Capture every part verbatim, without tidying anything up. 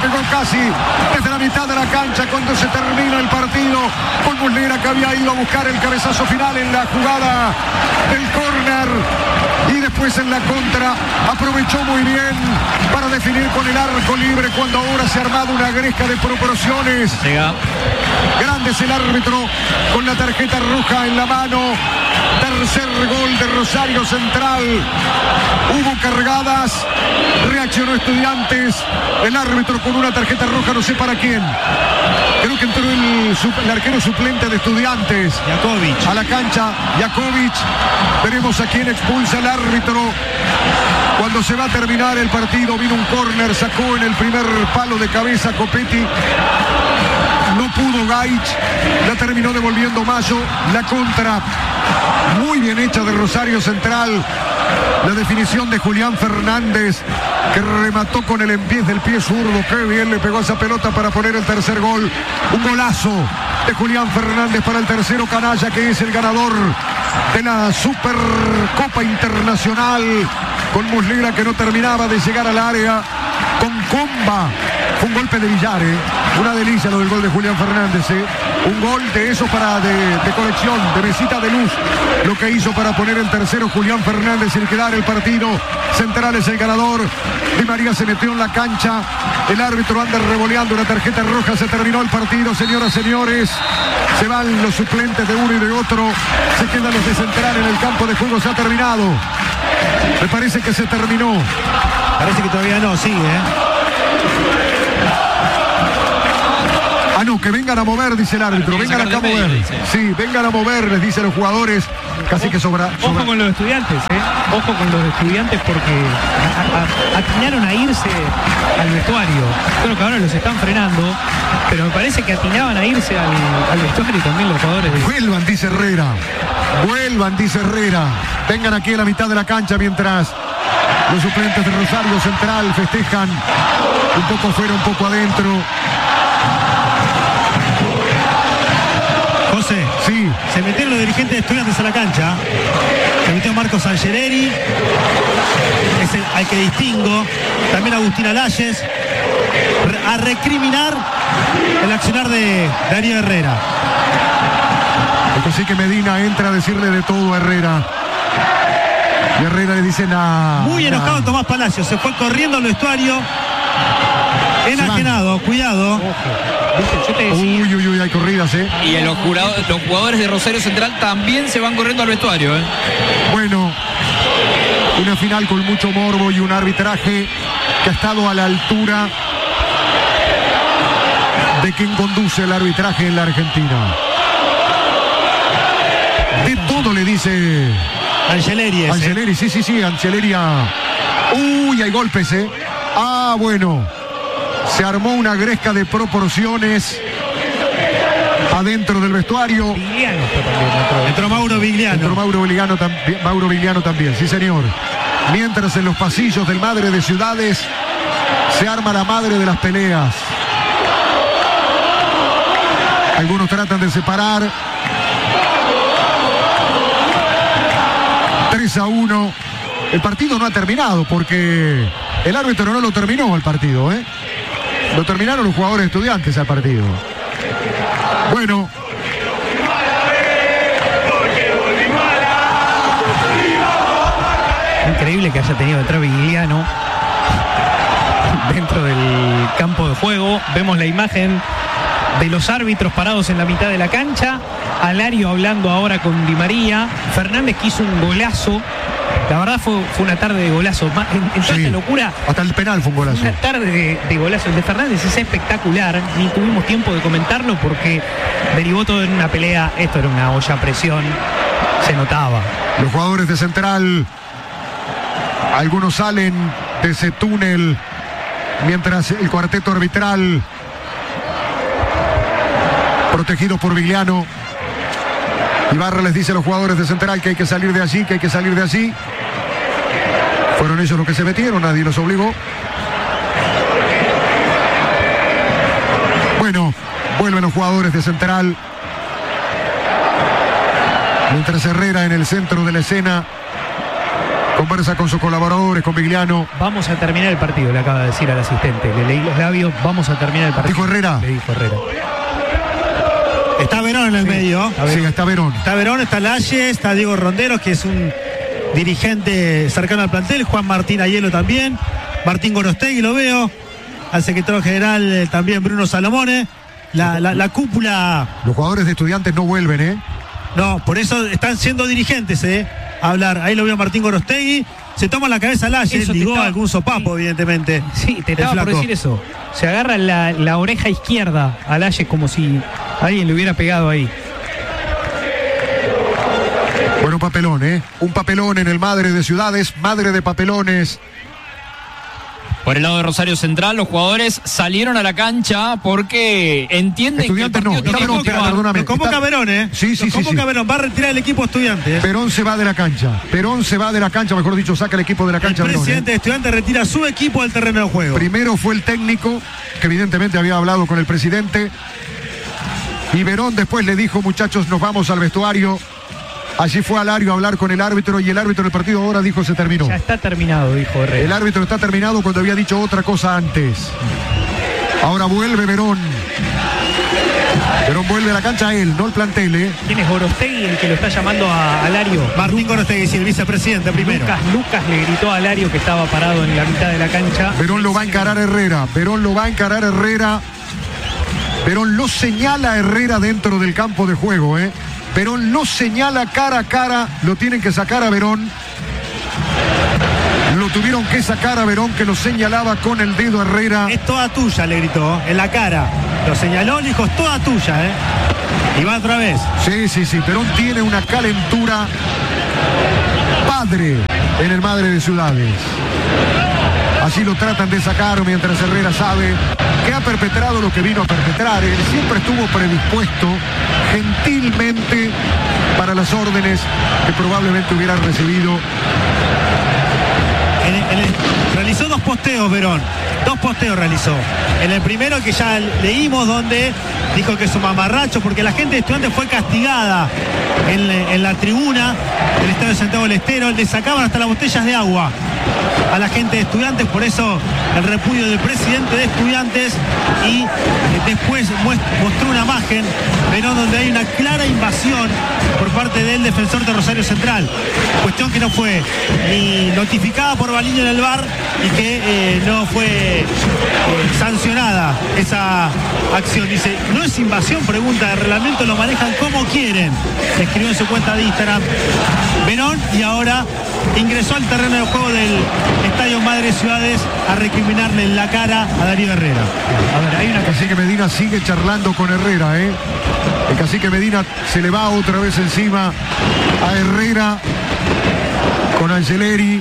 pegó casi desde la mitad de la cancha cuando se termina el partido con Muslera, que había ido a buscar el cabezazo final en la jugada del córner. Y después en la contra aprovechó muy bien para definir con el arco libre cuando ahora se ha armado una gresca de proporciones. Llega. Grande es el árbitro con la tarjeta roja en la mano. Tercer gol de Rosario Central. Hubo cargadas, reaccionó Estudiantes. El árbitro con una tarjeta roja, no sé para quién. Creo que entró el, el arquero suplente de Estudiantes. Jakovic. A la cancha, Jakovic. Veremos a quién expulsa el árbitro. Cuando se va a terminar el partido, vino un córner, sacó en el primer palo de cabeza Copetti. No pudo Gaich, la terminó devolviendo Mayo. La contra, muy bien hecha de Rosario Central. La definición de Julián Fernández, que remató con el empiez del pie zurdo. Qué bien le pegó esa pelota para poner el tercer gol. Un golazo de Julián Fernández para el tercero canalla, que es el ganador de la Supercopa Internacional. Con Muslera, que no terminaba de llegar al área. Con Comba. Fue un golpe de Villar, ¿eh? Una delicia lo del gol de Julián Fernández, ¿eh? Un gol de eso para de, de colección, de mesita de luz. Lo que hizo para poner el tercero Julián Fernández y liquidar el partido. Central es el ganador. Di María se metió en la cancha. El árbitro anda revoleando una tarjeta roja. Se terminó el partido, señoras y señores. Se van los suplentes de uno y de otro. Se quedan los de Central en el campo de juego. Se ha terminado. Me parece que se terminó. Parece que todavía no, sigue, ¿eh? Ah, no, que vengan a mover, dice el árbitro. Vengan acá a mover. Sí, vengan a mover, les dicen los jugadores. Casi que sobra. sobra. Ojo con los estudiantes, ¿eh? Ojo con los estudiantes porque a, a, atinaron a irse al vestuario. Creo que ahora los están frenando, pero me parece que atinaban a irse al, al vestuario también los jugadores. De... Vuelvan, dice Herrera. Vuelvan, dice Herrera. Vengan aquí a la mitad de la cancha mientras los suplentes de Rosario Central festejan. Un poco fuera, un poco adentro. José, sí. Se metieron los dirigentes de Estudiantes a la cancha. Se metió Marcos Angeleri, es el, al que distingo. También Agustín Alayes. A recriminar el accionar de Darío Herrera. Así que Medina entra a decirle de todo a Herrera. Y Herrera le dice nada. Muy enojado nah. Tomás Palacios. Se fue corriendo al vestuario. Enajenado, cuidado. Uy, uy, uy, hay corridas, ¿eh? Y los, jugadores, los jugadores de Rosario Central también se van corriendo al vestuario, ¿eh? Bueno, una final con mucho morbo y un arbitraje que ha estado a la altura de quien conduce el arbitraje en la Argentina. De todo le dice Angeleri. Angeleri, sí, sí, sí, Angeleri. A... Uy, hay golpes, ¿eh? Ah, bueno. Se armó una gresca de proporciones adentro del vestuario. Vigliano también. Entró Mauro Vigliano. Entró Mauro Vigliano, tam Mauro Vigliano también, sí señor. Mientras en los pasillos del Madre de Ciudades se arma la madre de las peleas. Algunos tratan de separar. tres a uno. El partido no ha terminado porque el árbitro no lo terminó el partido, ¿eh? Lo terminaron los jugadores Estudiantes al partido. Bueno. Increíble que haya tenido detrás Vigliano dentro del campo de juego. Vemos la imagen de los árbitros parados en la mitad de la cancha. Alario hablando ahora con Di María. Fernández que hizo un golazo. La verdad fue, fue una tarde de golazos. En, en toda sí, esta locura. Hasta el penal fue un golazo. Una tarde de, de golazos. El de Fernández es espectacular. Ni tuvimos tiempo de comentarlo porque derivó todo en una pelea. Esto era una olla a presión. Se notaba. Los jugadores de Central, algunos salen de ese túnel mientras el cuarteto arbitral, protegido por Vigliano, Ibarra les dice a los jugadores de Central que hay que salir de allí, que hay que salir de allí. Fueron ellos los que se metieron, nadie los obligó. Bueno, vuelven los jugadores de Central. Mientras Herrera en el centro de la escena Conversa con sus colaboradores, con Vigliano. Vamos a terminar el partido, le acaba de decir al asistente. Le leí los labios, vamos a terminar el partido. ¿Dijo Herrera? Le dijo Herrera. Está Verón en el Sí. medio. Está sí, está Verón. Está Verón, está Lalle, está Diego Ronderos, que es un dirigente cercano al plantel. Juan Martín Ayelo también. Martín Gorostegui lo veo. Al secretario general eh, también Bruno Salomone. La, la, la cúpula. Los jugadores de Estudiantes no vuelven, ¿eh? No, por eso están siendo dirigentes, ¿eh? A hablar. Ahí lo veo Martín Gorostegui. Se toma la cabeza Lalle, Eso te ligó estaba- algún sopapo, evidentemente. Sí, te El estaba por flaco. decir eso. Se agarra la, la oreja izquierda a Lalle como si alguien le hubiera pegado ahí. Bueno, un papelón, ¿eh? Un papelón en el Madre de Ciudades, Madre de Papelones. Por el lado de Rosario Central, los jugadores salieron a la cancha porque entienden Estudiantes que el no, partido está tiene que Verón, continuar. perdóname. Lo convoca Está- Verón, ¿eh? Sí, sí, Lo sí, convoca sí. Verón. Va a retirar el equipo Estudiantes. Perón se va de la cancha. Perón se va de la cancha, mejor dicho, saca el equipo de la El cancha. Verón, ¿eh? presidente de Estudiantes retira su equipo del terreno de juego. Primero fue el técnico, que evidentemente había hablado con el presidente. Y Verón después le dijo, muchachos, nos vamos al vestuario. Allí fue Alario a hablar con el árbitro y el árbitro del partido ahora dijo se terminó. Ya está terminado, dijo El Herrera. árbitro está terminado cuando había dicho otra cosa antes. Ahora vuelve Verón. Verón vuelve a la cancha a él, no el plantel, ¿eh? ¿Quién es Gorostegui el que lo está llamando a Alario? Martín Gorostegui, sí, el vicepresidente primero. Lucas, Lucas le gritó a Alario que estaba parado en la mitad de la cancha. Verón lo va a encarar Herrera. Verón lo va a encarar Herrera. Verón lo señala Herrera dentro del campo de juego, ¿eh? Verón lo señala cara a cara. Lo tienen que sacar a Verón. Lo tuvieron que sacar a Verón, que lo señalaba con el dedo a Herrera. Es toda tuya, le gritó, en la cara. Lo señaló, le dijo, es toda tuya, ¿eh? Y va otra vez. Sí, sí, sí. Verón tiene una calentura padre en el Madre de Ciudades. Así lo tratan de sacar mientras Herrera sabe que ha perpetrado lo que vino a perpetrar. Él siempre estuvo predispuesto gentilmente para las órdenes que probablemente hubiera recibido. En el- en el- realizó dos posteos, Verón. Dos posteos realizó. En el primero que ya leímos, donde dijo que es un mamarracho, porque la gente de Estudiantes fue castigada en, en la tribuna del Estadio de Santiago del Estero. Le sacaban hasta las botellas de agua a la gente de Estudiantes, por eso el repudio del presidente de Estudiantes. Y eh, después muest- mostró una imagen, Verón, donde hay una clara invasión por parte del defensor de Rosario Central. Cuestión que no fue ni notificada por Baliño en el V A R y que eh, no fue eh, sancionada esa acción. Dice, no es invasión, pregunta, el reglamento lo manejan como quieren. Escribió en su cuenta de Instagram Verón, y ahora ingresó al terreno de juego del Estadio Madre Ciudades a recriminarle en la cara a Darío Herrera. A ver, hay una El cacique Medina sigue charlando con Herrera, ¿eh? El cacique Medina se le va otra vez encima a Herrera con Angeleri.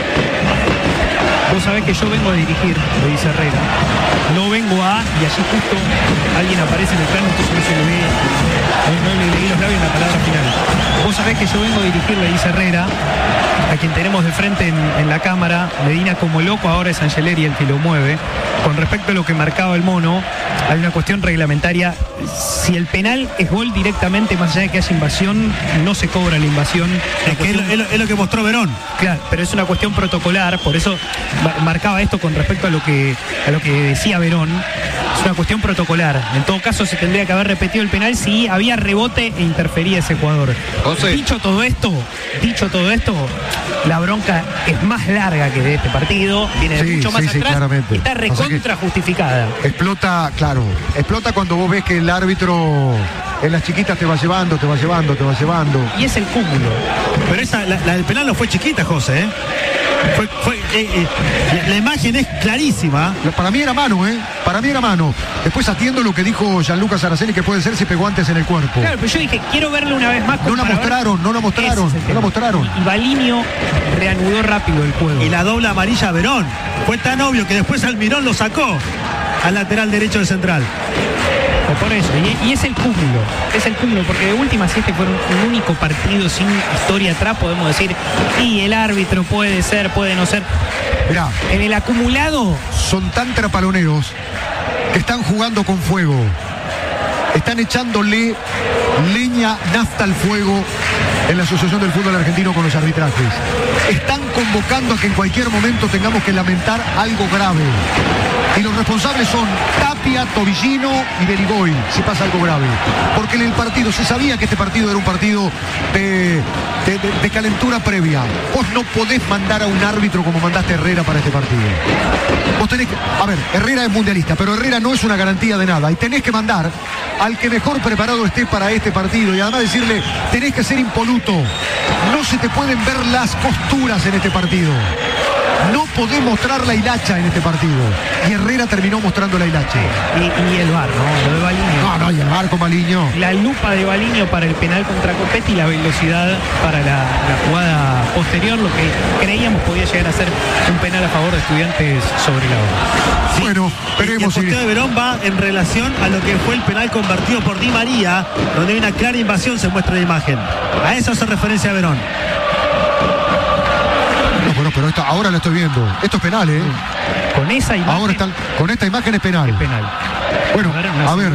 Vos sabés que yo vengo a dirigir, le dice Herrera. No vengo a, y allí justo alguien aparece en el plano, entonces no se le ve, no, no le leí los labios en la palabra final. Vos sabés que yo vengo a dirigir, le dice Herrera, a quien tenemos de frente en, en la cámara. Medina como loco, ahora es Angeleri el que lo mueve. Con respecto a lo que marcaba el mono, hay una cuestión reglamentaria. Si el penal es gol directamente, más allá de que haya invasión, no se cobra la invasión. La Es que es lo, cuestión- es lo- es lo que mostró Verón. Claro, pero es una cuestión protocolar, por eso ma- marcaba esto con respecto a lo que a lo que decía Verón. Es una cuestión protocolar. En todo caso se tendría que haber repetido el penal si había rebote e interfería ese jugador. José. Dicho todo esto, dicho todo esto, la bronca es más larga que de este partido, viene de Sí, mucho más sí, sí, atrás claramente. y está O sea que- recontra justificada. Explota, claro, explota cuando vos ves que el árbitro en las chiquitas te va llevando, te va llevando, te va llevando. Y es el cúmulo. Pero esa, la, la del penal no fue chiquita, José, ¿eh? Fue, fue, eh, eh, la, la imagen es clarísima. Para mí era mano, ¿eh? Para mí era mano. Después atiendo lo que dijo Gianluca Saraceni, que puede ser si pegó antes en el cuerpo. Claro, pero yo dije, quiero verlo una vez más. No la para ver- mostraron, no la mostraron, Ese es el no tema. la mostraron. Y, y Balinio reanudó rápido el juego. Y la doble amarilla a Verón. Fue tan obvio que después Almirón lo sacó al lateral derecho del Central. Por eso, y, y es el cúmulo, es el cúmulo, porque de última, si este fuera un, un único partido sin historia atrás, podemos decir, y el árbitro puede ser, puede no ser. Mirá, En el acumulado, son tan trapaloneros que están jugando con fuego. Están echándole leña, nafta al fuego en la Asociación del Fútbol Argentino con los arbitrajes. Están convocando a que en cualquier momento tengamos que lamentar algo grave. Y los responsables son Tapia, Tobillino y Berigoy, si pasa algo grave. Porque en el partido, se sabía que este partido era un partido de, de, de, de calentura previa. Vos no podés mandar a un árbitro como mandaste a Herrera para este partido. Vos tenés que, a ver, Herrera es mundialista, pero Herrera no es una garantía de nada. Y tenés que mandar al que mejor preparado esté para este partido. Y además decirle, tenés que ser impoluto. No se te pueden ver las costuras en este partido. No podés mostrar la hilacha en este partido. Y Herrera terminó mostrando la hilacha. Y, y el V A R, ¿no? Lo de Baliño. No, no, y el V A R con Baliño. La lupa de Baliño para el penal contra Copetti y la velocidad para la, la jugada posterior, lo que creíamos podía llegar a ser un penal a favor de Estudiantes sobre la hora. Sí. Bueno, veremos. Y el posteo de Verón va en relación a lo que fue el penal convertido por Di María, donde hay una clara invasión, se muestra la imagen. A eso hace referencia a Verón. No, bueno, pero esto, ahora lo estoy viendo. Esto es penal, ¿eh? Con esa imagen. Ahora están, con esta imagen es penal. Es penal. Bueno, a ver. A ver.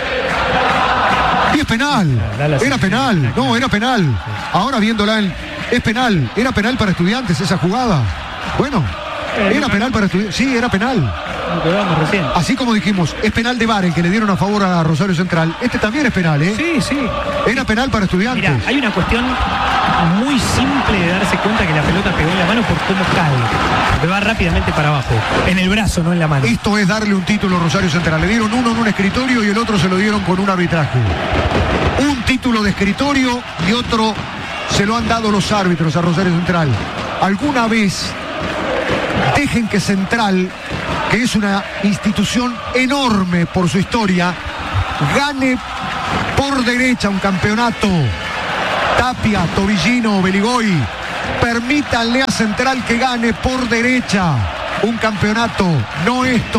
Y es penal. Era penal. No, era penal. Ahora viéndola, en, es penal. Era penal para Estudiantes esa jugada. Bueno, era penal para Estudiantes. Sí, era penal. Lo que vamos recién. Así como dijimos, es penal de V A R el que le dieron a favor a Rosario Central. Este también es penal, ¿eh? Sí, sí. Era penal para Estudiantes. Mira, hay una cuestión muy simple de darse cuenta que la pelota pegó en la mano por cómo cae. Le va rápidamente para abajo. En el brazo, no en la mano. Esto es darle un título a Rosario Central. Le dieron uno en un escritorio y el otro se lo dieron con un arbitraje. Un título de escritorio y otro se lo han dado los árbitros a Rosario Central. Alguna vez dejen que Central, que es una institución enorme por su historia, gane por derecha un campeonato. Tapia, Tobillino, Berigoy, permítanle a Central que gane por derecha un campeonato, no esto.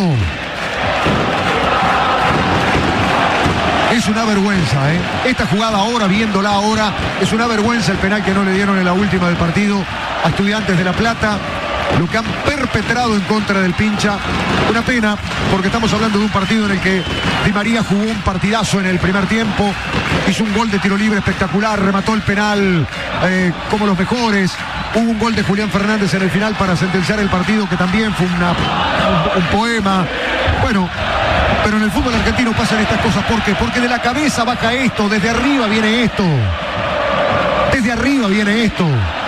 Es una vergüenza, ¿eh? Esta jugada ahora, viéndola ahora, es una vergüenza el penal que no le dieron en la última del partido a Estudiantes de La Plata. Lo que han perpetrado en contra del Pincha. Una pena, porque estamos hablando de un partido en el que Di María jugó un partidazo en el primer tiempo, hizo un gol de tiro libre espectacular, remató el penal eh, como los mejores. Hubo un gol de Julián Fernández en el final para sentenciar el partido, que también fue una, un, un poema. Bueno, pero en el fútbol argentino pasan estas cosas. ¿Por qué? Porque de la cabeza baja esto, desde arriba viene esto. Desde arriba viene esto.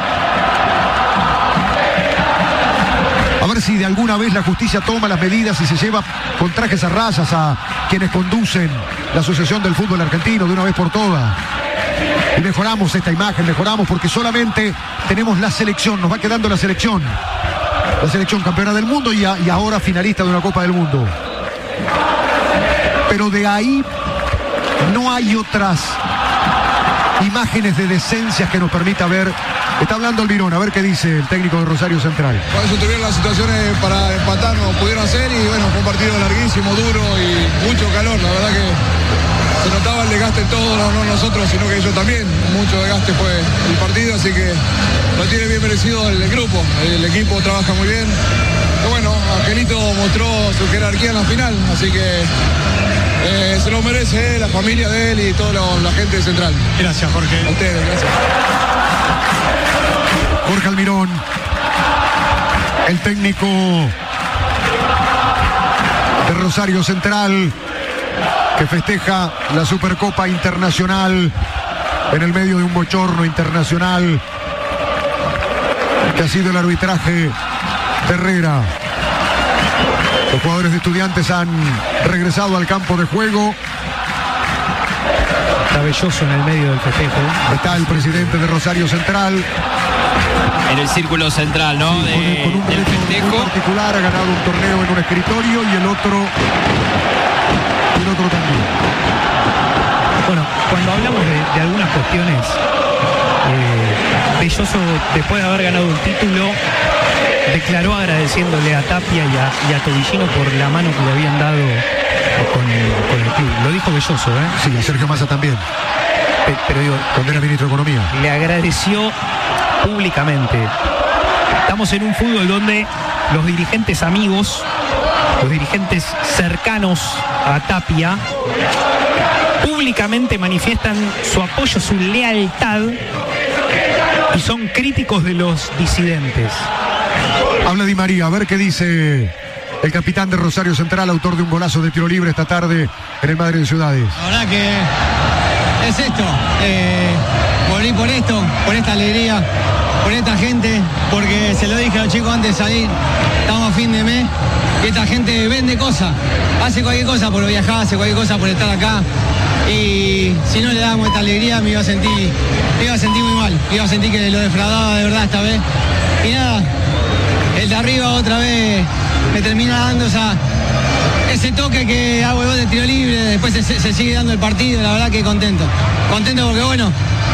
A ver si de alguna vez la justicia toma las medidas y se lleva con trajes a rayas a quienes conducen la Asociación del Fútbol Argentino de una vez por todas. Y mejoramos esta imagen, mejoramos porque solamente tenemos la selección, nos va quedando la selección. La selección campeona del mundo y, a, y ahora finalista de una Copa del Mundo. Pero de ahí no hay otras imágenes de decencias que nos permita ver. Está hablando Almirón, a ver qué dice el técnico de Rosario Central. Por eso tuvieron las situaciones para empatar, no pudieron hacer y bueno, fue un partido larguísimo, duro y mucho calor. La verdad que se notaba el desgaste en todos, no, no nosotros, sino que ellos también. Mucho desgaste fue el partido, así que lo tiene bien merecido el, el grupo. El equipo trabaja muy bien. Pero bueno, Angelito mostró su jerarquía en la final, así que eh, se lo merece eh, la familia de él y toda la, la gente de Central. Gracias, Jorge. A ustedes, gracias. Jorge Almirón, el técnico de Rosario Central, que festeja la Supercopa Internacional en el medio de un bochorno internacional que ha sido el arbitraje de Herrera. Los jugadores de Estudiantes han regresado al campo de juego. Está Belloso en el medio del festejo. Está el presidente de Rosario Central. En el círculo central, ¿no? Sí, de, con, con un del festejo. muy particular, ha ganado un torneo en un escritorio y el otro, y el otro también. Bueno, cuando hablamos de, de algunas cuestiones, eh, Belloso, después de haber ganado un título, declaró agradeciéndole a Tapia y a, y a Tobillino por la mano que le habían dado con, con el club. Lo dijo Belloso, ¿eh? Sí, a Sergio Massa también. Pe- pero digo, Cuando era ministro de Economía. le agradeció públicamente. Estamos en un fútbol donde los dirigentes amigos, los dirigentes cercanos a Tapia, públicamente manifiestan su apoyo, su lealtad y son críticos de los disidentes. Habla Di María, a ver qué dice el capitán de Rosario Central, autor de un golazo de tiro libre esta tarde en el Madre de Ciudades. La verdad que es esto, eh, volví por esto, por esta alegría, por esta gente, porque se lo dije a los chicos antes de salir, estamos a fin de mes, y esta gente vende cosas, hace cualquier cosa por viajar, hace cualquier cosa por estar acá, y si no le damos esta alegría me iba a sentir, me iba a sentir muy mal, me iba a sentir que lo defraudaba de verdad esta vez, y nada, el de arriba otra vez me termina dando esa, ese toque que hago el gol de tiro libre, después se, se sigue dando el partido, la verdad que contento. Contento porque bueno,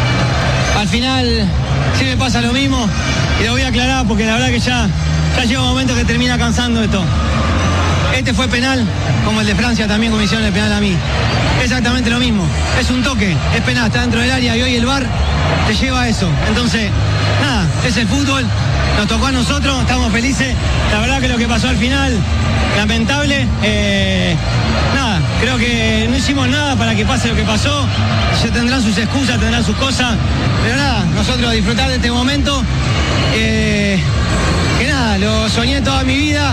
al final sí me pasa lo mismo y lo voy a aclarar porque la verdad que ya, ya llega un momento que termina cansando esto. Este fue penal, como el de Francia también, como hicieron el penal a mí. Exactamente lo mismo, es un toque, es penal, está dentro del área y hoy el V A R te lleva a eso. Entonces, nada, es el fútbol. Nos tocó a nosotros, estamos felices. La verdad que lo que pasó al final, lamentable. Eh, nada, creo que no hicimos nada para que pase lo que pasó. Se tendrán sus excusas, tendrán sus cosas. Pero nada, nosotros disfrutar de este momento. Eh, que nada, lo soñé toda mi vida.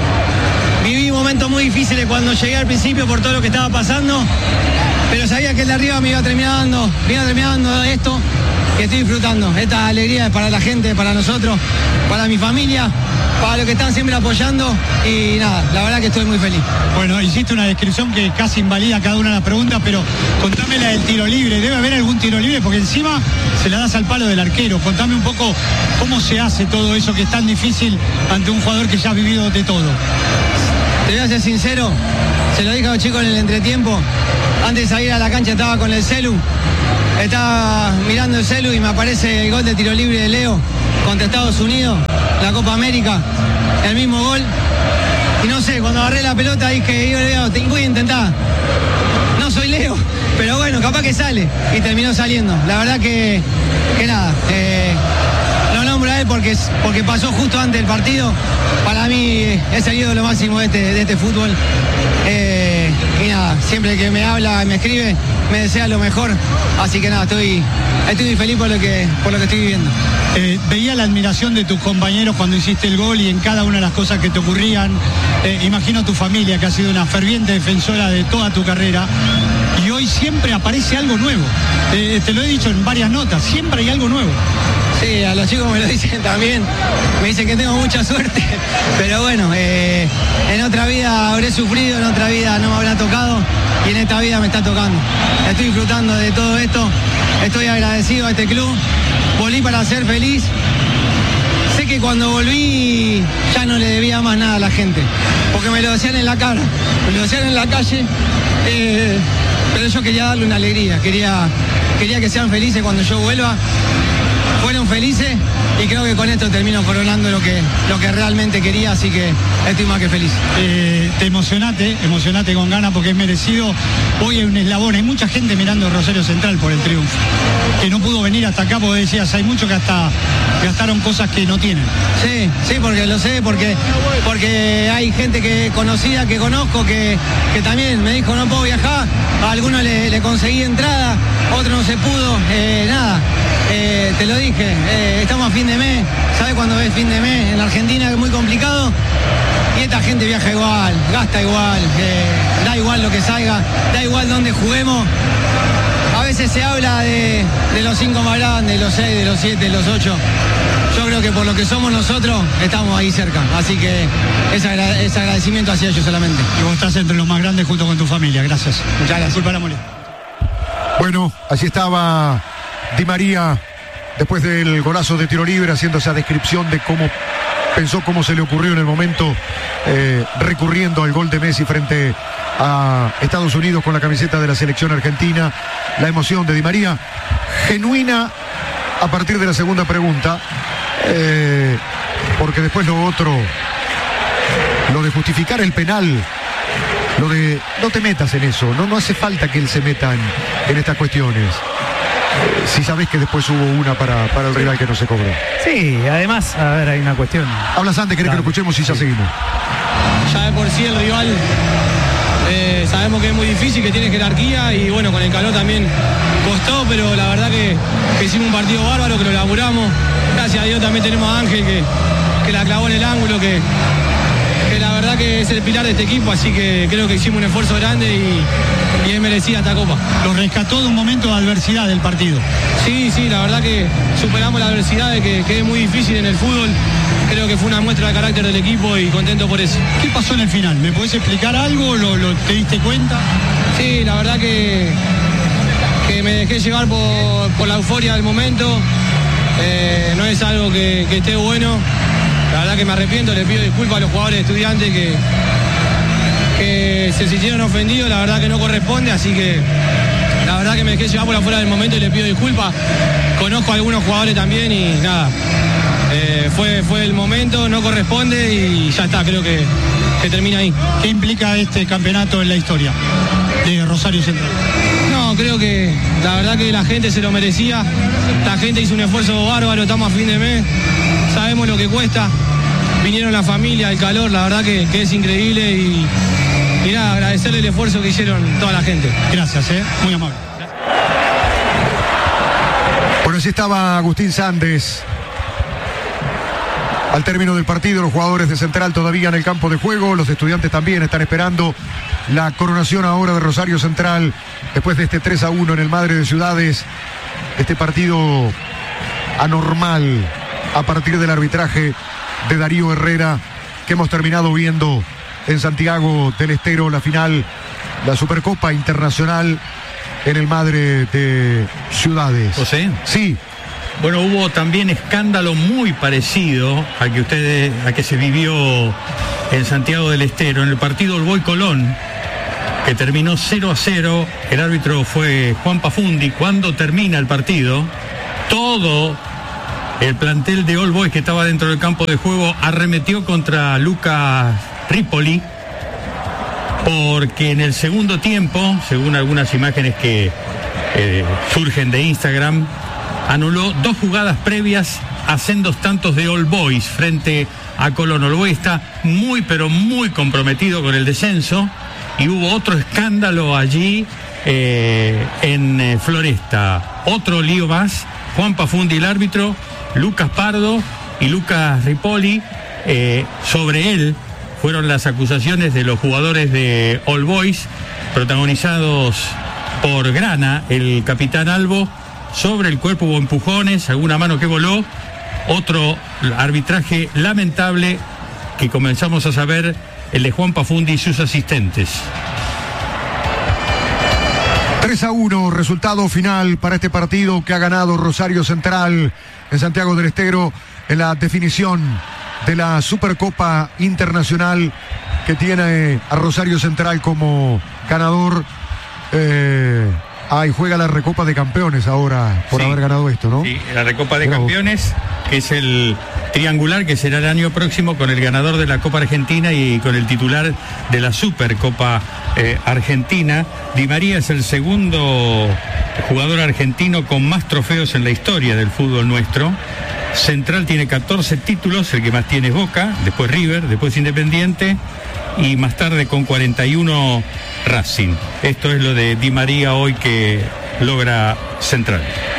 Viví momentos muy difíciles cuando llegué al principio por todo lo que estaba pasando. Pero sabía que el de arriba me iba terminando, me iba terminando esto. Que estoy disfrutando. Esta alegría es para la gente, para nosotros, para mi familia, para los que están siempre apoyando y nada, la verdad que estoy muy feliz. Bueno, hiciste una descripción que casi invalida cada una de las preguntas, pero contame la del tiro libre. Debe haber algún tiro libre porque encima se la das al palo del arquero. Contame un poco cómo se hace todo eso que es tan difícil ante un jugador que ya ha vivido de todo. Te voy a ser sincero, se lo dije a los chicos en el entretiempo. Antes de salir a la cancha estaba con el celu. Estaba mirando el celu y me aparece el gol de tiro libre de Leo contra Estados Unidos, la Copa América, el mismo gol. Y no sé, cuando agarré la pelota dije, yo voy a intentar. No soy Leo, pero bueno, capaz que sale. Y terminó saliendo. La verdad que, que nada, eh, lo nombro a él porque, porque pasó justo antes del partido. Para mí he salido lo máximo de este, de este fútbol. Eh, y nada, siempre que me habla, me escribe, me desea lo mejor. Así que nada, estoy, estoy muy feliz por lo que, por lo que estoy viviendo. Eh, veía la admiración de tus compañeros cuando hiciste el gol y en cada una de las cosas que te ocurrían. Eh, imagino tu familia, que ha sido una ferviente defensora de toda tu carrera. Y hoy siempre aparece algo nuevo. Eh, te lo he dicho en varias notas, siempre hay algo nuevo. Sí, a los chicos me lo dicen también. Me dicen que tengo mucha suerte. Pero bueno, eh, en otra vida habré sufrido, en otra vida no me habrá tocado. Y en esta vida me está tocando. Estoy disfrutando de todo esto. Estoy agradecido a este club. Volví para ser feliz. Sé que cuando volví ya no le debía más nada a la gente. Porque me lo decían en la cara. Me lo decían en la calle. Eh, pero yo quería darle una alegría. Quería, quería que sean felices cuando yo vuelva. Fueron felices y creo que con esto termino coronando lo que, lo que realmente quería, así que estoy más que feliz. Eh, te emocionate, emocionate con ganas porque es merecido. Hoy hay un eslabón, hay mucha gente mirando Rosario Central por el triunfo, que no pudo venir hasta acá porque decías, hay muchos que hasta gastaron cosas que no tienen. Sí, sí, porque lo sé, porque, porque hay gente que conocida, que conozco, que, que también me dijo no puedo viajar, a algunos le, le conseguí entrada, otro no se pudo, eh, nada. Eh, te lo dije, eh, estamos a fin de mes, ¿sabes cuándo es fin de mes? En la Argentina es muy complicado y esta gente viaja igual, gasta igual, eh, da igual lo que salga, da igual dónde juguemos. A veces se habla de, de los cinco más grandes, de los seis, de los siete, de los ocho. Yo creo que por lo que somos nosotros estamos ahí cerca, así que es, agra- es agradecimiento hacia ellos solamente. Y vos estás entre los más grandes junto con tu familia, gracias. Muchas gracias. Disculpa la molestia. Bueno, así estaba Di María después del golazo de tiro libre, haciendo esa descripción de cómo pensó, cómo se le ocurrió en el momento, eh, recurriendo al gol de Messi frente a Estados Unidos con la camiseta de la selección argentina. La emoción de Di María, genuina a partir de la segunda pregunta, eh, porque después lo otro, lo de justificar el penal, lo de no te metas en eso, no, no hace falta que él se meta en, en estas cuestiones. Si sabés que después hubo una para, para el rival que no se cobró. Sí, además, a ver, hay una cuestión. Hablas antes, querés que lo escuchemos y ya seguimos. Ya de por sí el rival eh, sabemos que es muy difícil, que tiene jerarquía y bueno, con el calor también costó, pero la verdad que, que hicimos un partido bárbaro, que lo laburamos. Gracias a Dios también tenemos a Ángel que, que la clavó en el ángulo, que, que la verdad que es el pilar de este equipo, así que creo que hicimos un esfuerzo grande y, y es merecida esta copa. Lo rescató de un momento de adversidad del partido. Sí, sí, la verdad que superamos la adversidad de que, que es muy difícil en el fútbol. Creo que fue una muestra de carácter del equipo y contento por eso. ¿Qué pasó en el final? ¿Me podés explicar algo? ¿Lo, lo te diste cuenta? Sí, la verdad que, que me dejé llevar por, por la euforia del momento. Eh, no es algo que, que esté bueno. La verdad que me arrepiento, le pido disculpas a los jugadores Estudiantes que, que se sintieron ofendidos. La verdad que no corresponde, así que la verdad que me dejé llevar por afuera del momento y le pido disculpas. Conozco a algunos jugadores también y nada. Eh, fue, fue el momento, no corresponde y ya está, creo que, que termina ahí. ¿Qué implica este campeonato en la historia de Rosario Central? No, creo que la verdad que la gente se lo merecía. La gente hizo un esfuerzo bárbaro, estamos a fin de mes, sabemos lo que cuesta. Vinieron la familia, el calor, la verdad que, que es increíble y, y nada, agradecerle el esfuerzo que hicieron toda la gente. Gracias, eh, muy amable. Bueno, así estaba Agustín Sandes. Al término del partido, los jugadores de Central todavía en el campo de juego, los Estudiantes también están esperando la coronación ahora de Rosario Central después de este tres a uno en el Madre de Ciudades. Este partido anormal a partir del arbitraje de Darío Herrera que hemos terminado viendo en Santiago del Estero, la final, la Supercopa Internacional en el Madre de Ciudades. José. Sí. Bueno, hubo también escándalo muy parecido al que ustedes, a que se vivió en Santiago del Estero, en el partido All Boys Colón, que terminó cero a cero. El árbitro fue Juan Pafundi. Cuando termina el partido, todo el plantel de All Boys que estaba dentro del campo de juego arremetió contra Lucas Ripoli, porque en el segundo tiempo, según algunas imágenes que eh, surgen de Instagram, anuló dos jugadas previas a sendos tantos de All Boys frente a Colón. All Boys está muy pero muy comprometido con el descenso y hubo otro escándalo allí eh, en eh, Floresta. Otro lío más. Juan Pafundi, el árbitro, Lucas Pardo y Lucas Ripoli. Eh, sobre él fueron las acusaciones de los jugadores de All Boys, protagonizados por Grana, el capitán Albo. Sobre el cuerpo hubo empujones, alguna mano que voló. Otro arbitraje lamentable que comenzamos a saber, el de Juan Pafundi y sus asistentes. tres a uno, resultado final para este partido que ha ganado Rosario Central en Santiago del Estero en la definición de la Supercopa Internacional que tiene a Rosario Central como ganador. Eh, ah, y juega la Recopa de Campeones ahora por sí, haber ganado esto, ¿no? Sí, la Recopa de Pero... Campeones, que es el triangular que será el año próximo con el ganador de la Copa Argentina y con el titular de la Supercopa eh, Argentina. Di María es el segundo jugador argentino con más trofeos en la historia del fútbol nuestro. Central tiene catorce títulos, el que más tiene es Boca, después River, después Independiente y más tarde con cuarenta y uno Racing. Esto es lo de Di María hoy que logra Central.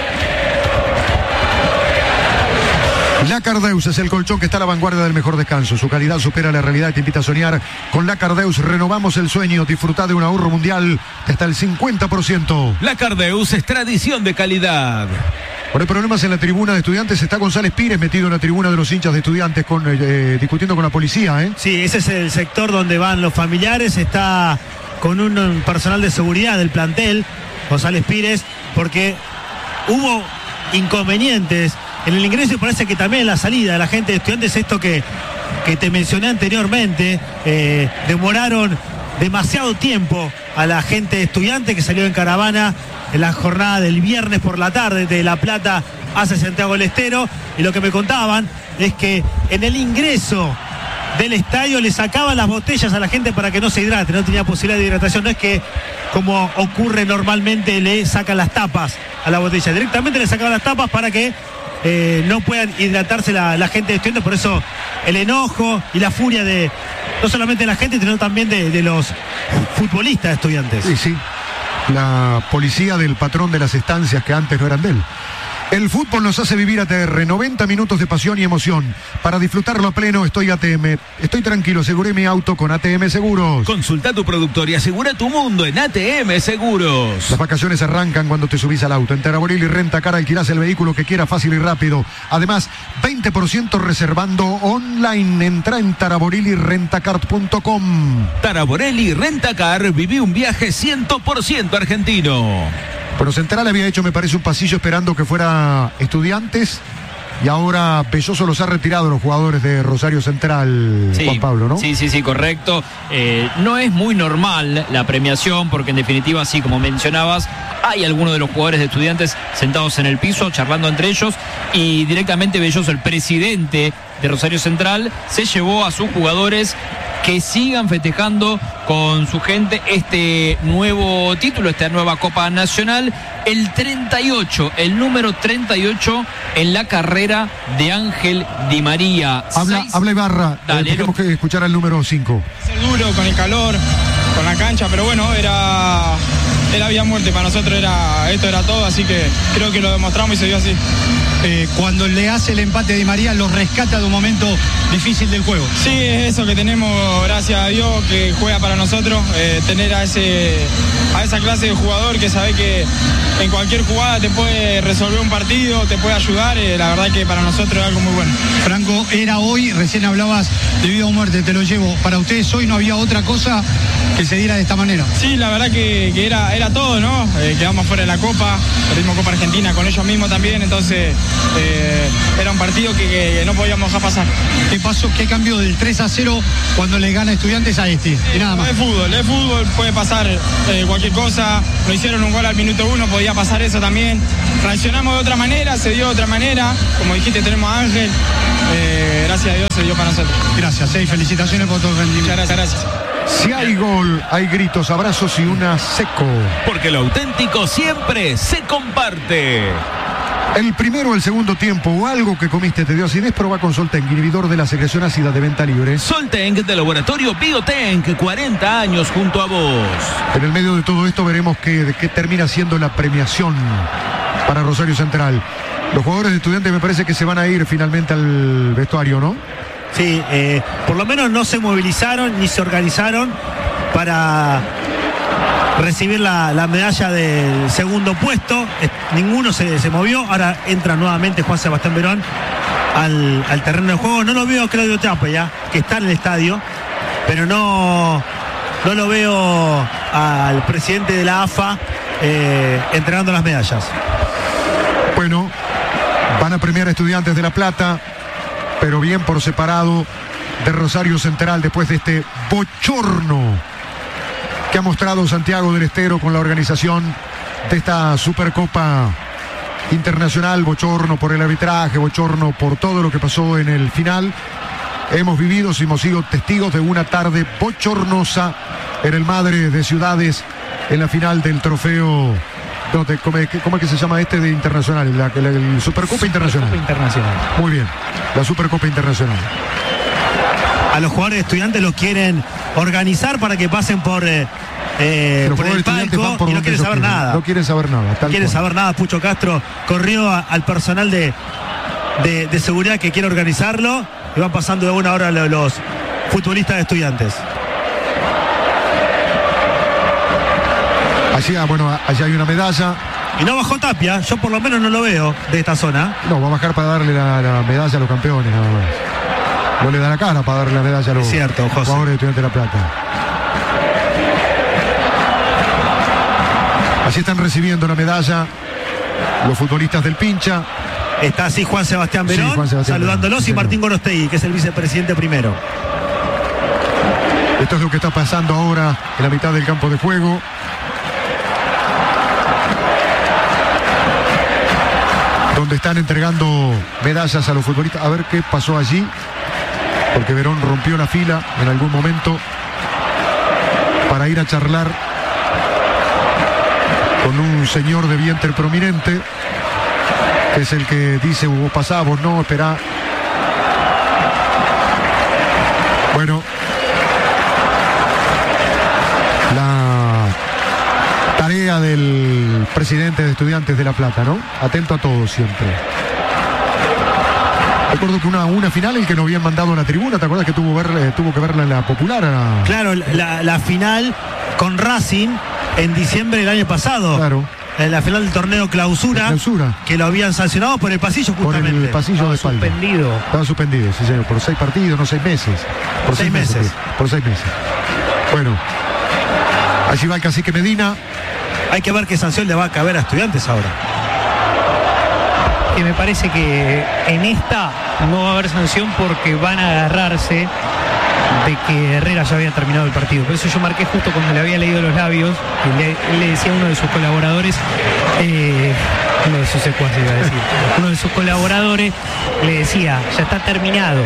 La Cardeus es el colchón que está a la vanguardia del mejor descanso. Su calidad supera la realidad y te invita a soñar. Con La Cardeus renovamos el sueño. Disfruta de un ahorro mundial de hasta el cincuenta por ciento. La Cardeus es tradición de calidad. Por el problemas en la tribuna de Estudiantes está González Pires metido en la tribuna de los hinchas de Estudiantes con, eh, discutiendo con la policía. ¿eh? Sí, ese es el sector donde van los familiares. Está con un, un personal de seguridad del plantel, González Pires, porque hubo inconvenientes en el ingreso y parece que también en la salida de la gente de Estudiantes. Esto que, que te mencioné anteriormente, eh, demoraron demasiado tiempo a la gente de Estudiantes que salió en caravana en la jornada del viernes por la tarde de La Plata hacia Santiago del Estero, y lo que me contaban es que en el ingreso del estadio le sacaban las botellas a la gente para que no se hidrate, no tenía posibilidad de hidratación. No es que como ocurre normalmente le sacan las tapas a la botella, directamente le sacaban las tapas para que eh, no puedan hidratarse la, la gente de Estudiantes. Por eso el enojo y la furia de no solamente de la gente, sino también de, de los futbolistas de Estudiantes. Sí, sí. la policía del patrón de las estancias que antes no eran de él. El fútbol nos hace vivir A T R, noventa minutos de pasión y emoción. Para disfrutarlo a pleno estoy A T M. Estoy tranquilo, aseguré mi auto con A T M Seguros. Consulta a tu productor y asegura tu mundo en A T M Seguros. Las vacaciones arrancan cuando te subís al auto. En Taraboril y Rentacar alquilás el vehículo que quieras fácil y rápido. Además, veinte por ciento reservando online. Entra en taraboril y rentacar punto com. Taraboril y Rentacar, viví un viaje cien por ciento argentino. Pero Central había hecho, me parece, un pasillo esperando que fuera Estudiantes. Y ahora Belloso los ha retirado los jugadores de Rosario Central, sí, Juan Pablo, ¿no? Sí, sí, sí, correcto. Eh, no es muy normal la premiación porque en definitiva, así como mencionabas, hay algunos de los jugadores de Estudiantes sentados en el piso, charlando entre ellos, y directamente Belloso, el presidente de Rosario Central, se llevó a sus jugadores que sigan festejando con su gente este nuevo título, esta nueva Copa Nacional, el treinta y ocho, el número treinta y ocho en la carrera de Ángel Di María. Habla, Seis... habla Ibarra, Dale, eh, tenemos que escuchar al número cinco. Ser duro con el calor, con la cancha, pero bueno, era, era vida o muerte para nosotros, era, esto era todo, así que creo que lo demostramos y se dio así. Eh, cuando le hace el empate a Di María, lo rescata de un momento difícil del juego. Sí, es eso que tenemos, gracias a Dios, que juega para nosotros, eh, tener a ese a esa clase de jugador que sabe que en cualquier jugada te puede resolver un partido, te puede ayudar, eh, la verdad que para nosotros es algo muy bueno. Franco, era hoy, recién hablabas de vida o muerte, te lo llevo. Para ustedes hoy no había otra cosa que se diera de esta manera. Sí, la verdad que, que era, era todo, ¿no? Eh, quedamos fuera de la Copa, perdimos Copa Argentina con ellos mismos también, entonces eh, era un partido que, que no podíamos dejar pasar. ¿Qué pasó? ¿Qué cambió del tres a cero cuando le gana Estudiantes a este? Y nada más. Es fútbol, es fútbol, puede pasar eh, cualquier cosa. Nos hicieron un gol al minuto uno, podía pasar eso también. Reaccionamos de otra manera, se dio de otra manera. Como dijiste, tenemos a Ángel. Eh, gracias a Dios se dio para nosotros. Gracias, eh, felicitaciones por todo el rendimiento. Muchas gracias, gracias. Si hay gol, hay gritos, abrazos y una seco. Porque lo auténtico siempre se comparte. El primero o el segundo tiempo o algo que comiste te dio acidez, proba con Soltenk, inhibidor de la secreción ácida de venta libre. Soltenk de Laboratorio Biotenk, cuarenta años junto a vos. En el medio de todo esto veremos qué, de qué termina siendo la premiación para Rosario Central. Los jugadores de Estudiantes me parece que se van a ir finalmente al vestuario, ¿no? Sí, eh, por lo menos no se movilizaron ni se organizaron para recibir la, la medalla del segundo puesto. Eh, ninguno se, se movió. Ahora entra nuevamente Juan Sebastián Verón al, al terreno de juego. No lo veo a Claudio Trape ya, que está en el estadio, pero no, no lo veo al presidente de la A F A eh, entregando las medallas. Bueno, van a premiar a Estudiantes de La Plata, pero bien por separado de Rosario Central después de este bochorno que ha mostrado Santiago del Estero con la organización de esta Supercopa Internacional. Bochorno por el arbitraje, bochorno por todo lo que pasó en el final. Hemos vivido, hemos sido testigos de una tarde bochornosa en el Madre de Ciudades en la final del trofeo. No, te, ¿cómo, ¿Cómo es que se llama este de internacional? La, la, la Supercopa Internacional. Supercopa Internacional. Muy bien, la Supercopa Internacional. A los jugadores de Estudiantes los quieren organizar para que pasen por, eh, eh, por el palco por y no quieren saber quieren. nada. No quieren saber nada. No quieren saber nada. Pucho Castro corrió a, al personal de, de, de seguridad que quiere organizarlo y van pasando de una hora los, los futbolistas de Estudiantes. Allá, bueno, allá hay una medalla. Y no bajó Tapia, yo por lo menos no lo veo de esta zona. No, va a bajar para darle la, la medalla a los campeones, nada más. No le da la cara para darle la medalla a los cierto, José. jugadores de Estudiantes de La Plata. Allí están recibiendo la medalla los futbolistas del Pincha. Está así Juan Sebastián Verón, sí, Juan Sebastián saludándolos, Verón, y Martín Gorostegui, que es el vicepresidente primero. Esto es lo que está pasando ahora en la mitad del campo de juego. Donde están entregando medallas a los futbolistas. A ver qué pasó allí, porque Verón rompió la fila en algún momento para ir a charlar con un señor de vientre prominente, que es el que dice: vos pasá, vos no, esperá. Bueno, la tarea Estudiantes de La Plata, ¿no? Atento a todo siempre. Recuerdo que una, una final el que nos habían mandado a la tribuna, ¿te acuerdas que tuvo, ver, eh, tuvo que verla en la Popular? A... Claro, la, la final con Racing en diciembre del año pasado. Claro. En la final del torneo clausura, clausura, que lo habían sancionado por el pasillo justamente. Por el pasillo de espalda. Suspendido. Estaba suspendido, sí señor, por seis partidos, no seis meses. Por seis, seis meses. meses. Por seis meses. Bueno, allí va el cacique Medina. Hay que ver qué sanción le va a caber a Estudiantes ahora. Que me parece que en esta no va a haber sanción porque van a agarrarse de que Herrera ya había terminado el partido. Por eso yo marqué justo cuando le había leído los labios, y le, él le decía a uno de sus colaboradores, eh, uno de sus secuaces iba a decir, uno de sus colaboradores le decía, ya está terminado.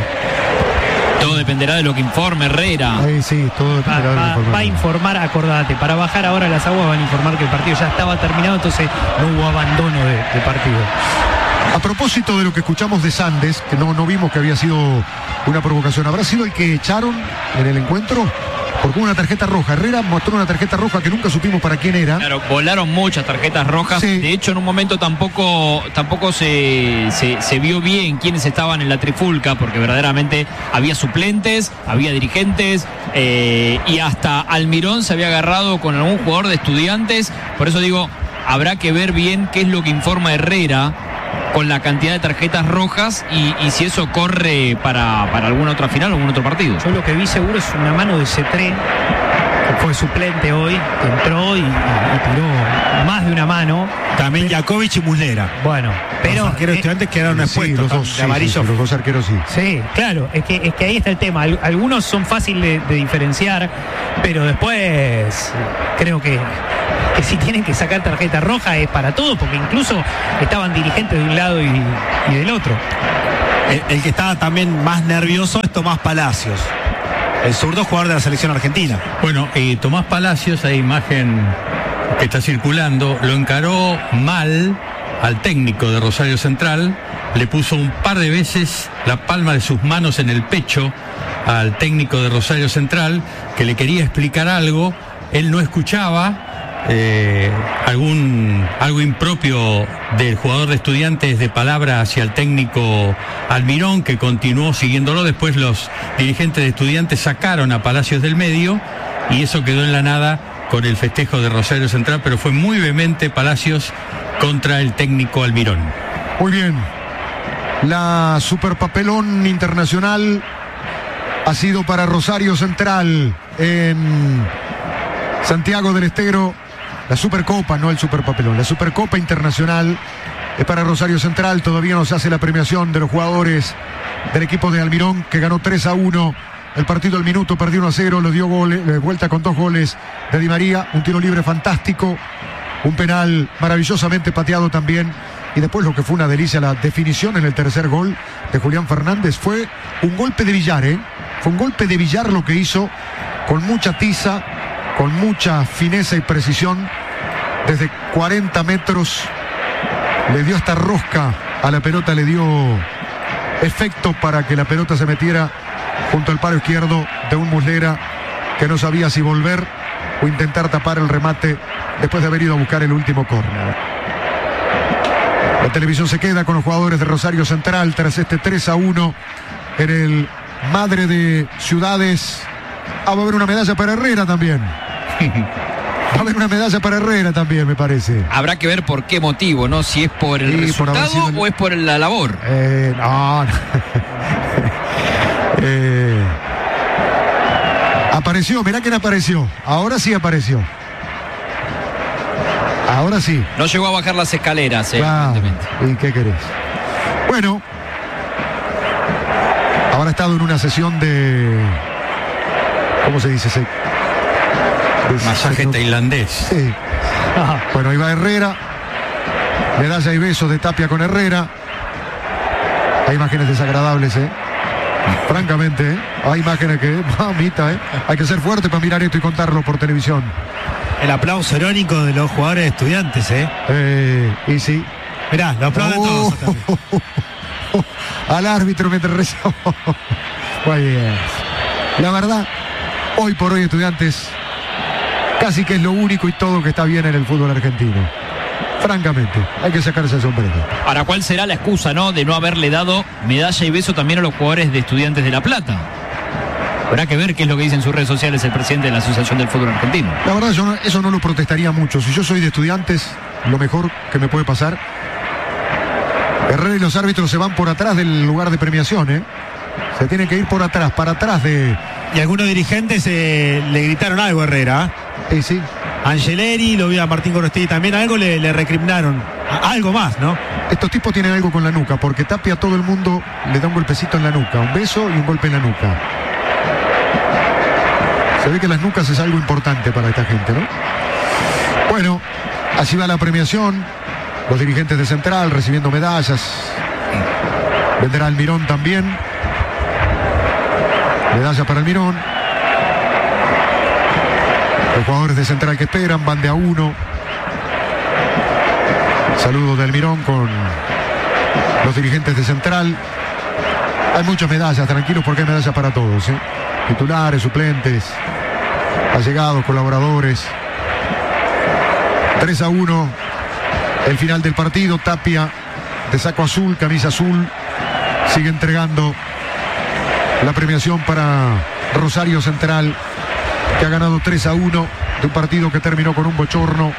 Todo dependerá de lo que informe Herrera. Ahí sí, todo dependerá va, de lo que va, informe. va a informar, acordate, para bajar ahora las aguas van a informar que el partido ya estaba terminado, entonces no hubo abandono de, de partido. A propósito de lo que escuchamos de Sandes, que no, no vimos que había sido una provocación, ¿habrá sido el que echaron en el encuentro? Porque hubo una tarjeta roja. Herrera mostró una tarjeta roja que nunca supimos para quién era. Claro, volaron muchas tarjetas rojas. Sí. De hecho, en un momento tampoco, tampoco se, se, se vio bien quiénes estaban en la trifulca, porque verdaderamente había suplentes, había dirigentes, eh, y hasta Almirón se había agarrado con algún jugador de Estudiantes. Por eso digo, habrá que ver bien qué es lo que informa Herrera con la cantidad de tarjetas rojas y, y si eso corre para, para alguna otra final o algún otro partido. Yo lo que vi seguro es una mano de Cetré, que fue suplente hoy, que entró y, y, y tiró más de una mano. También Jakovic y Muslera. Bueno, pero los arqueros eh, Estudiantes quedaron expuestos. Sí, los dos, de sí, amarillo. sí, los dos arqueros sí. Sí, claro, es que, es que ahí está el tema. Al- Algunos son fáciles de, de diferenciar, pero después creo que, que si tienen que sacar tarjeta roja es para todo, porque incluso estaban dirigentes de un lado y, y del otro. El, el que estaba también más nervioso es Tomás Palacios, el zurdo jugador de la selección argentina. Bueno, eh, Tomás Palacios, hay imagen que está circulando, lo encaró mal al técnico de Rosario Central, le puso un par de veces la palma de sus manos en el pecho al técnico de Rosario Central, que le quería explicar algo, él no escuchaba. Eh, algún algo impropio del jugador de Estudiantes de palabra hacia el técnico Almirón, que continuó siguiéndolo. Después los dirigentes de Estudiantes sacaron a Palacios del medio y eso quedó en la nada con el festejo de Rosario Central, pero fue muy vehemente Palacios contra el técnico Almirón. Muy bien. La superpapelón internacional ha sido para Rosario Central en Santiago del Estero. La Supercopa, no el Superpapelón, la Supercopa Internacional es para Rosario Central. Todavía no se hace la premiación de los jugadores del equipo de Almirón, que ganó tres a uno el partido al minuto, perdió uno a cero, lo dio gole, eh, vuelta con dos goles de Di María, un tiro libre fantástico, un penal maravillosamente pateado también, y después lo que fue una delicia, la definición en el tercer gol de Julián Fernández, fue un golpe de Villar, ¿eh? Fue un golpe de Villar lo que hizo, con mucha tiza, con mucha fineza y precisión, desde cuarenta metros, le dio esta rosca a la pelota, le dio efecto para que la pelota se metiera junto al palo izquierdo de un Muslera que no sabía si volver o intentar tapar el remate después de haber ido a buscar el último córner. La televisión se queda con los jugadores de Rosario Central tras este tres a uno en el Madre de Ciudades. Ah, va a haber una medalla para Herrera también. Va a haber una medalla para Herrera también, me parece. Habrá que ver por qué motivo, ¿no? Si es por el Sí, por resultado haber sido el- o es por la labor. Eh, no, no. Eh, apareció, mirá quién apareció. Ahora sí apareció. Ahora sí. No llegó a bajar las escaleras, eh, Claro. evidentemente. ¿Y qué querés? Bueno, ahora ha estado en una sesión de... ¿Cómo se dice? Se- de- Masaje se- tailandés. Sí. Bueno, ahí va Herrera. Medalla y besos de Tapia con Herrera. Hay imágenes desagradables, ¿eh? Francamente, ¿eh? Hay imágenes que... Mamita, ¿eh? Hay que ser fuerte para mirar esto y contarlo por televisión. El aplauso irónico de los jugadores de Estudiantes, ¿eh? Eh, y sí. Mirá, lo aplauden Oh, todos. oh, oh, oh. Al árbitro mientras rezó. Muy bien. La verdad, hoy por hoy Estudiantes casi que es lo único y todo que está bien en el fútbol argentino. Francamente, hay que sacarse el sombrero. Ahora, ¿cuál será la excusa, no, de no haberle dado medalla y beso también a los jugadores de Estudiantes de La Plata? Habrá que ver qué es lo que dice en sus redes sociales el presidente de la Asociación del Fútbol Argentino. La verdad, yo no, eso no lo protestaría mucho. Si yo soy de Estudiantes, lo mejor que me puede pasar. Herrera y los árbitros se van por atrás del lugar de premiación, ¿eh? Se tienen que ir por atrás, para atrás de... Y algunos dirigentes eh, le gritaron algo a Herrera. Sí, sí. Angeleri, lo vi a Martín Gorostegui también, algo le, le recriminaron. A, algo más, ¿no? Estos tipos tienen algo con la nuca, porque Tapia a todo el mundo le da un golpecito en la nuca, un beso y un golpe en la nuca. Se ve que las nucas es algo importante para esta gente, ¿no? Bueno, así va la premiación. Los dirigentes de Central recibiendo medallas. Vendrá Almirón también. Medalla para Almirón. Los jugadores de Central que esperan van de a uno. Saludos de Almirón con los dirigentes de Central. Hay muchas medallas, tranquilos, porque hay medallas para todos, ¿eh? Titulares, suplentes, allegados, colaboradores. tres a uno. El final del partido. Tapia de saco azul, camisa azul, sigue entregando la premiación para Rosario Central, que ha ganado tres a uno de un partido que terminó con un bochorno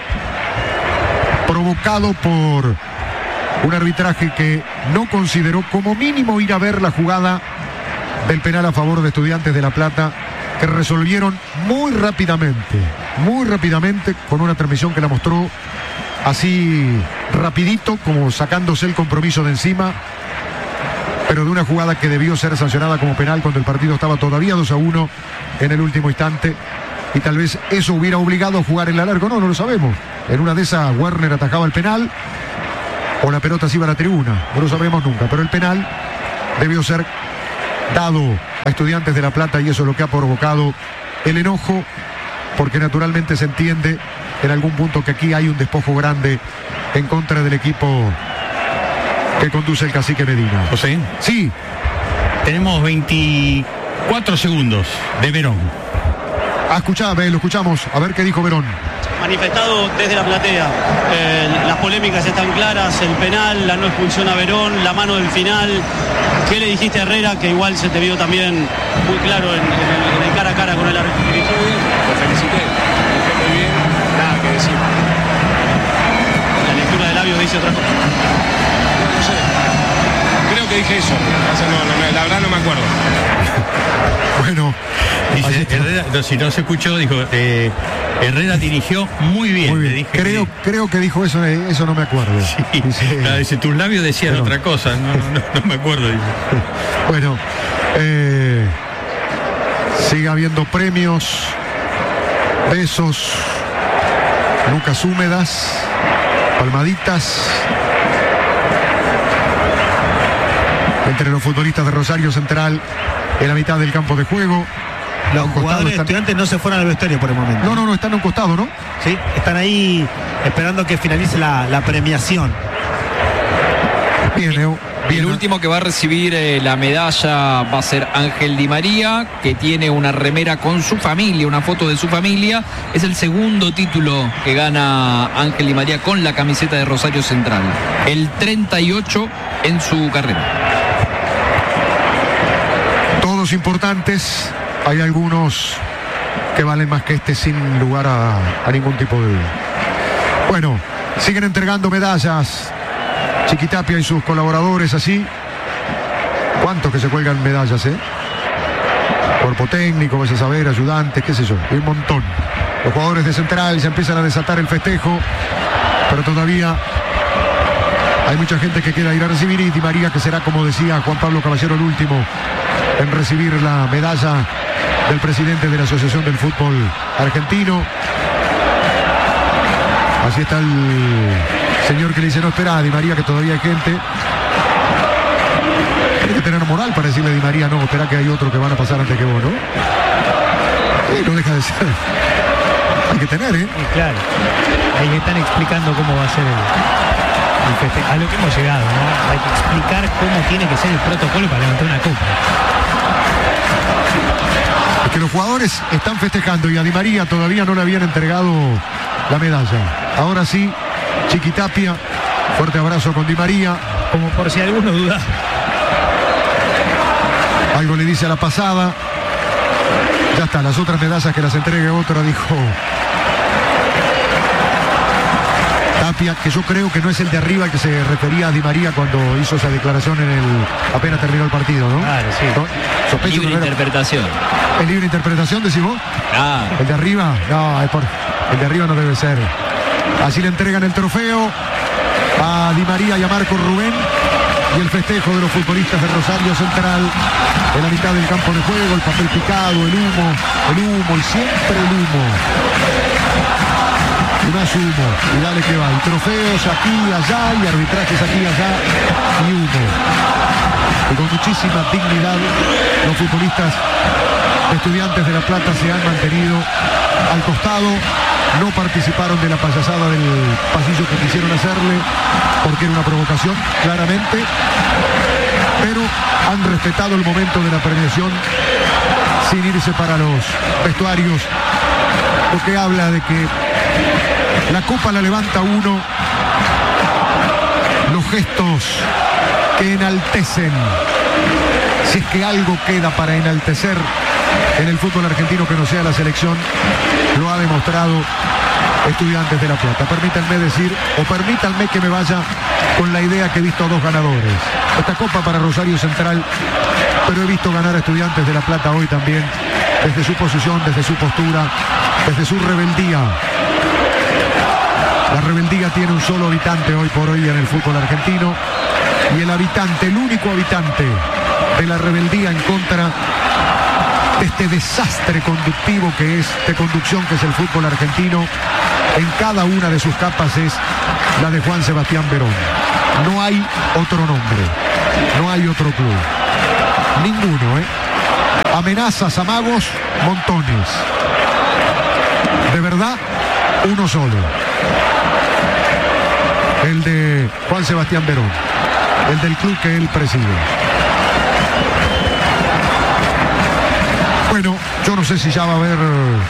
provocado por un arbitraje que no consideró como mínimo ir a ver la jugada del penal a favor de Estudiantes de La Plata, que resolvieron muy rápidamente, muy rápidamente, con una transmisión que la mostró así rapidito, como sacándose el compromiso de encima, pero de una jugada que debió ser sancionada como penal cuando el partido estaba todavía dos a uno en el último instante, y tal vez eso hubiera obligado a jugar en la largo. No, no lo sabemos. En una de esas Werner atajaba el penal o la pelota se iba a la tribuna, no lo sabremos nunca, pero el penal debió ser dado a Estudiantes de La Plata, y eso es lo que ha provocado el enojo, porque naturalmente se entiende en algún punto que aquí hay un despojo grande en contra del equipo que conduce el cacique Medina. José. Sí. Tenemos veinticuatro segundos de Verón. Ah, escuchá, lo escuchamos. A ver qué dijo Verón. Manifestado desde la platea. Eh, las polémicas están claras, el penal, la no expulsión a Verón, la mano del final. ¿Qué le dijiste a Herrera? Que igual se te vio también muy claro en, en, el, en el cara a cara con el árbitro. Lo felicité. Muy bien. Nada que decir. La lectura de labios dice otra cosa. No, no sé. Creo que dije eso. No, no, la verdad no me acuerdo. Bueno, dice Herrera, no, si no se escuchó, dijo eh, Herrera dirigió muy bien. Muy bien. Dije creo, que... creo que dijo eso, eso no me acuerdo. Sí, dice, claro, dice, tus labios decían pero... otra cosa, no, no, no me acuerdo. Dice. Bueno, eh, sigue habiendo premios, besos, nucas húmedas, palmaditas entre los futbolistas de Rosario Central en la mitad del campo de juego. Los jugadores están... Estudiantes no se fueron al vestuario por el momento. No, no, no, están a un costado, ¿no? Sí, están ahí esperando que finalice la, la premiación. Bien, bien. El último que va a recibir eh, la medalla va a ser Ángel Di María, que tiene una remera con su familia, una foto de su familia. Es el segundo título que gana Ángel Di María con la camiseta de Rosario Central. El treinta y ocho en su carrera. Todos importantes. Hay algunos que valen más que este sin lugar a, a ningún tipo de duda. Bueno, siguen entregando medallas Chiquitapia y sus colaboradores así. ¿Cuántos que se cuelgan medallas, eh? Cuerpo técnico, vas a saber, ayudantes, qué sé yo, un montón. Los jugadores de Central se empiezan a desatar el festejo, pero todavía hay mucha gente que quiera ir a recibir, y Di María, que será, como decía Juan Pablo Caballero, el último en recibir la medalla del presidente de la Asociación del Fútbol Argentino. Así está el señor que le dice, no, espera, a Di María, que todavía hay gente. Tiene que tener moral para decirle a Di María, no, espera, que hay otro que van a pasar antes que vos, ¿no? Sí, no deja de ser. Hay que tener, ¿eh? Y claro, ahí están explicando cómo va a ser el, el festejo. A lo que hemos llegado, ¿no? Hay que explicar cómo tiene que ser el protocolo para levantar una copa. Es que los jugadores están festejando y a Di María todavía no le habían entregado la medalla. Ahora sí, Chiqui Tapia. Fuerte abrazo con Di María. Como por si alguno duda. Algo le dice a la pasada. Ya está, las otras medallas que las entregue otra, dijo Tapia, que yo creo que no es el de arriba al que se refería a Di María cuando hizo esa declaración en el apenas terminó el partido, ¿no? Claro, sí. ¿No? Sospecho Libre que no era- interpretación. ¿Es libre interpretación, decís vos? Ah, ¿El de arriba? No, es por... el de arriba no debe ser. Así le entregan el trofeo a Di María y a Marcos Rubén. Y el festejo de los futbolistas de Rosario Central en la mitad del campo de juego, el papel picado, el humo, el humo y siempre el humo. Y más humo, y dale que va. Y trofeos aquí y allá, y arbitrajes aquí y allá, y humo. Y con muchísima dignidad los futbolistas Estudiantes de La Plata se han mantenido al costado. No participaron de la payasada del pasillo que quisieron hacerle, porque era una provocación, claramente. Pero han respetado el momento de la premiación sin irse para los vestuarios. Lo que habla de que la copa la levanta uno. Los gestos que enaltecen, si es que algo queda para enaltecer en el fútbol argentino que no sea la selección, lo ha demostrado Estudiantes de La Plata. Permítanme decir, o permítanme que me vaya con la idea que he visto dos ganadores. Esta copa para Rosario Central, pero he visto ganar a Estudiantes de La Plata hoy también, desde su posición, desde su postura, desde su rebeldía. La rebeldía tiene un solo habitante hoy por hoy en el fútbol argentino, y el habitante, el único habitante de la rebeldía en contra de este desastre conductivo que es, de conducción que es el fútbol argentino, en cada una de sus capas, es la de Juan Sebastián Verón. No hay otro nombre, no hay otro club, ninguno, ¿eh? Amenazas, amagos, montones. De verdad, uno solo. El de Juan Sebastián Verón, el del club que él preside. Bueno, yo no sé si ya va a haber